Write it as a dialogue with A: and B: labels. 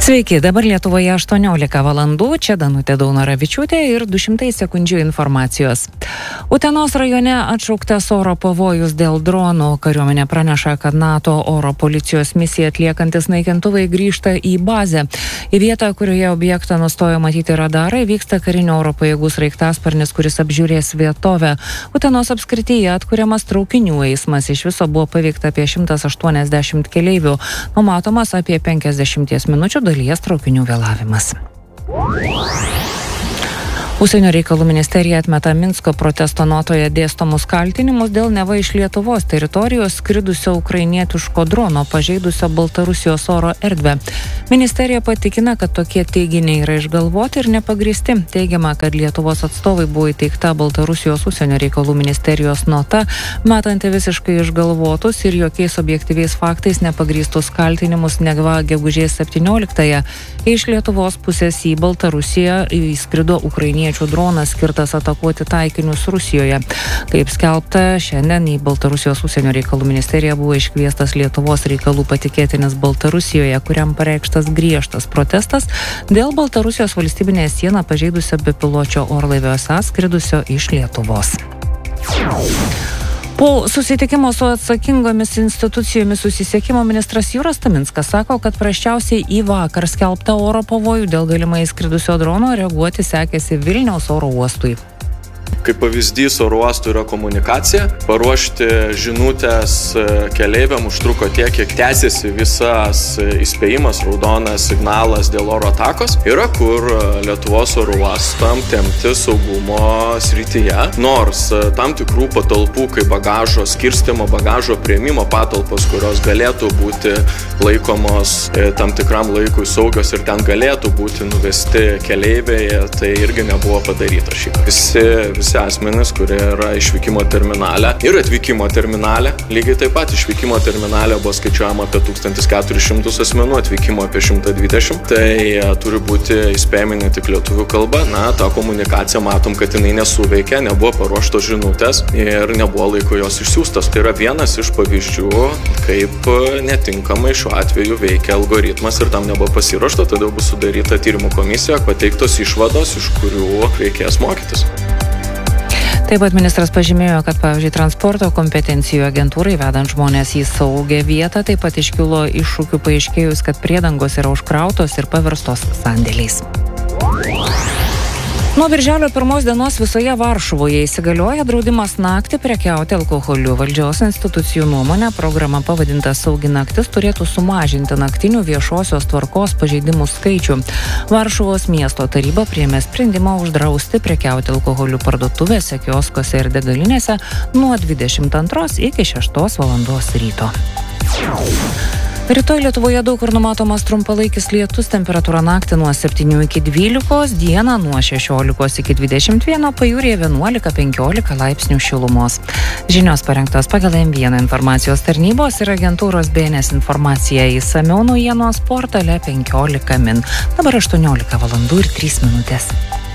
A: Sveiki, dabar Lietuvoje 18 valandų, čia Danutė Daunoravičiūtė ir 200 sekundžių informacijos. Utenos rajone atšauktas oro pavojus dėl dronų. Kariuomenė praneša, kad NATO oro policijos misiją atliekantis naikintuvai grįžta į bazę. Į vietą, kurioje objektą nustojo matyti radarai, vyksta karinio oro pajėgų sraigtasparnis, kuris apžiūrės vietovę. Utenos apskrityje atkuriamas traukinių eismas. Iš viso buvo paveikta apie 180 keleivių. Numatomas apie 50 minučių dalies traukinių vėlavimas. Užsienio reikalų ministerija atmeta Minsko protesto notoje dėstomus kaltinimus dėl neva iš Lietuvos teritorijos skridusio ukrainietiško drono pažeidusio Baltarusijos oro erdvę. Ministerija patikina, kad tokie teiginiai yra išgalvoti ir nepagristi. Teigiama, kad Lietuvos atstovai buvo įteikta Baltarusijos užsienio reikalų ministerijos nota, metanti visiškai išgalvotus ir jokiais objektyviais faktais nepagrįstus kaltinimus neva gegužės 17-ąją. Iš Lietuvos pusės į Baltarusiją įskrido ukrainiečių dronas skirtas atakuoti taikinius Rusijoje. Kaip skelbta, šiandien į Baltarusijos užsienio reikalų ministeriją buvo iškviestas Lietuvos reikalų patikėtinis Baltarusijoje, kuriam pareikštas griežtas protestas dėl Baltarusijos valstybinę sieną pažeidusio bepiločio orlaivio skridusio iš Lietuvos. Po susitikimo su atsakingomis institucijomis susisiekimo ministras Jūras Taminskas sako, kad prasčiausiai į vakar skelbtą oro pavojų dėl galimai įskridusio drono reaguoti sekėsi Vilniaus oro uostui.
B: Kaip pavyzdys oro uostų yra komunikacija. Paruošti žinutės keleiviam užtruko tiek, kiek tęsiasi visas įspėjimas, raudonas signalas dėl oro atakos. Yra kur Lietuvos oro uostam tempti saugumo srityje, nors tam tikrų patalpų, kaip bagažo skirstymo, bagažo priėmimo patalpos, kurios galėtų būti laikomos tam tikram laikui saugios ir ten galėtų būti nuvesti keleiviai, tai irgi nebuvo padaryta šį. Visi asmenys, kurie yra išvykimo terminale ir atvykimo terminale. Lygiai taip pat išvykimo terminale buvo skaičiuojama apie 1400 asmenų, atvykimo apie 120. Tai turi būti įspėjami ne tik lietuvių kalba. Ta komunikacija matom, kad jinai nesuveikia, nebuvo paruoštos žinutės ir nebuvo laiko jos išsiųstos. Tai yra vienas iš pavyzdžių, kaip netinkamai šiuo atveju veikia algoritmas ir tam nebuvo pasiruošta, tada bus sudaryta tyrimų komisija, pateiktos išvados, iš kurių reikės mokytis.
A: Taip pat ministras pažymėjo, kad, pavyzdžiui, transporto kompetencijų agentūrai vedant žmonės į saugią vietą taip pat iškilo iššūkių paaiškėjus, kad priedangos yra užkrautos ir paverstos sandėliais. Nuo birželio 1 dienos visoje Varšuvoje įsigalioja draudimas naktį prekiauti alkoholiu. Valdžios institucijų nuomonė, programa pavadinta Saugi naktis turėtų sumažinti naktinių viešosios tvarkos pažeidimų skaičių. Varšuvos miesto taryba priėmė sprendimą uždrausti prekiauti alkoholiu parduotuvėse, kioskuose ir degalinėse nuo 22 iki 6 valandos ryto. Rytoj Lietuvoje daug kur numatomas trumpalaikis lietus, temperatūra naktį nuo 7 iki 12, dieną nuo 16 iki 21, pajūryje 11-15 laipsnių šilumos. Žinios parengtos pagal M1 informacijos tarnybos ir agentūros BNS informacija. Išsamiau naujienos portale 15 min. Dabar 18 valandų ir 3 minutės.